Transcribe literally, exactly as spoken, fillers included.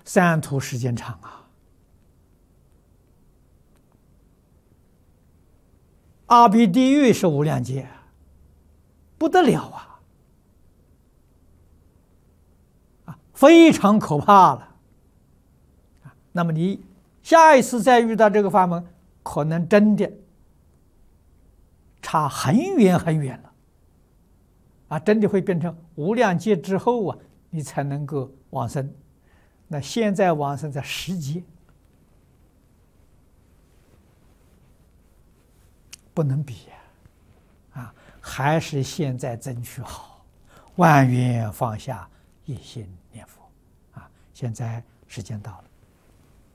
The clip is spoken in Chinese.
三途时间长啊，阿鼻地狱是无量劫，不得了啊！啊，非常可怕了。那么你下一次再遇到这个法门，可能真的差很远很远了，啊，真的会变成无量劫之后啊，你才能够往生。那现在往生在十劫，不能比呀，啊，还是现在争取好，万缘放下，一心念佛，啊，现在时间到了。